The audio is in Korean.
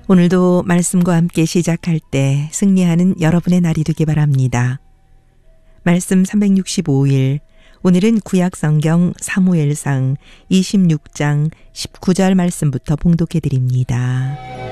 오늘도 말씀과 함께 시작할 때 승리하는 여러분의 날이 되기 바랍니다. 말씀 365일, 오늘은 구약성경 사무엘상 26장 19절 말씀부터 봉독해 드립니다.